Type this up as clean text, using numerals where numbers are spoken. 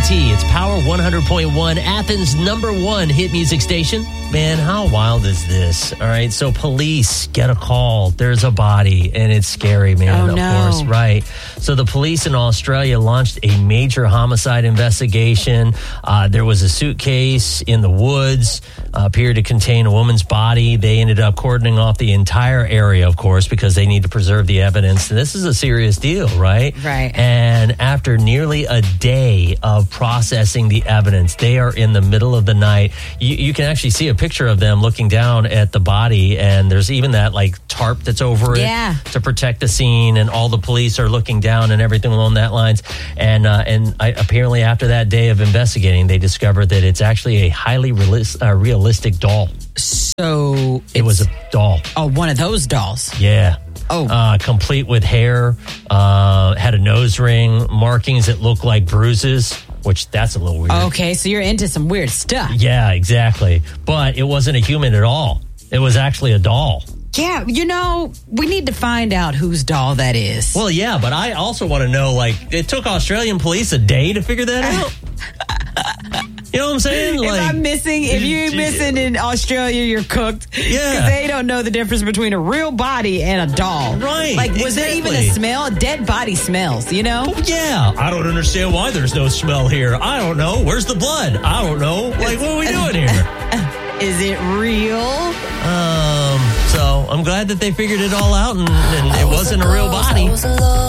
WNT. It's Power 100.1, Athens' #1 hit music station. Man, how wild is this? All right, so police get a call. There's a body, and it's scary, man, of course, right? So the police in Australia launched a major homicide investigation. There was a suitcase in the woods, appeared to contain a woman's body. They ended up cordoning off the entire area, of course, because they need to preserve the evidence. And this is a serious deal, right? Right. And after nearly a day of processing the evidence, they are in the middle of the night. You can actually see a picture of them looking down at the body, and there's even that like tarp that's over it to protect the scene, and all the police are looking down and everything along that lines. And apparently after that day of investigating, they discovered that it's actually a highly realistic doll. So it was a doll. Oh, one of those dolls. Yeah. Oh. Complete with hair, had a nose ring, markings that look like bruises, which that's a little weird. Okay, so you're into some weird stuff. Yeah, exactly. But it wasn't a human at all. It was actually a doll. Yeah, we need to find out whose doll that is. Well, yeah, but I also want to know, like, it took Australian police a day to figure that out. You know what I'm saying? If you're missing in Australia, you're cooked. Yeah. Because they don't know the difference between a real body and a doll. Right. Like, was there even a smell? A dead body smells, you know? Yeah. I don't understand why there's no smell here. I don't know. Where's the blood? I don't know. Like, what are we doing here? Is it real? So I'm glad that they figured it all out and it wasn't a real body.